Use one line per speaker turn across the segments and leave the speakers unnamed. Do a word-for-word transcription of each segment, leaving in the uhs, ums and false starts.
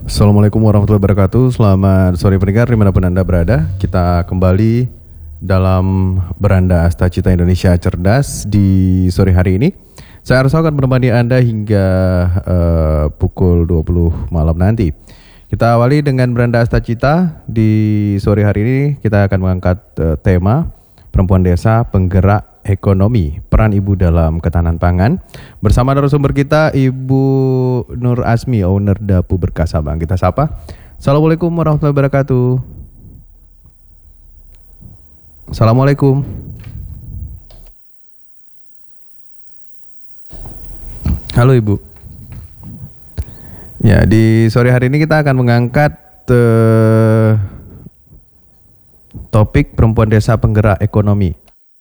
Assalamualaikum warahmatullahi wabarakatuh. Selamat sore pendengar dimanapun Anda berada. Kita kembali dalam Beranda Asta Cita Indonesia Cerdas di sore hari ini. Saya Arso akan menemani Anda hingga uh, pukul dua puluh malam nanti. Kita awali dengan Beranda Asta Cita. Di sore hari ini kita akan mengangkat uh, tema Perempuan Desa Penggerak Ekonomi, peran ibu dalam ketahanan pangan. Bersama narasumber kita Ibu Nur Asmi, owner Dapu Berkah Sabang. Kita sapa. Assalamualaikum warahmatullahi wabarakatuh. Assalamualaikum. Halo Ibu. Ya, di sore hari ini kita akan mengangkat uh, topik Perempuan Desa Penggerak Ekonomi.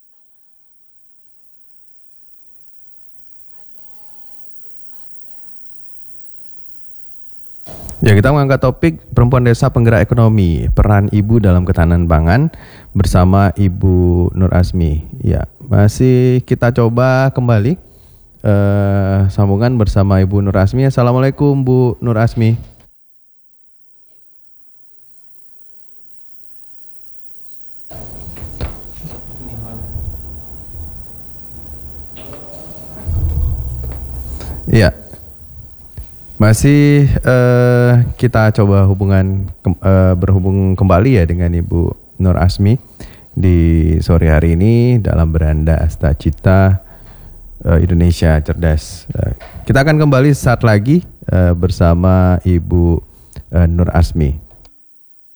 Ya, kita mengangkat topik Perempuan Desa Penggerak Ekonomi, peran ibu dalam ketahanan pangan bersama Ibu Nur Asmi. Ya, masih kita coba kembali uh, sambungan bersama Ibu Nur Asmi. Assalamualaikum Bu Nur Asmi. Ya. Masih uh, kita coba hubungan ke, uh, berhubung kembali ya dengan Ibu Nur Asmi di sore hari ini dalam Beranda Asta Cita uh, Indonesia Cerdas. Uh, kita akan kembali saat lagi uh, bersama Ibu uh, Nur Asmi.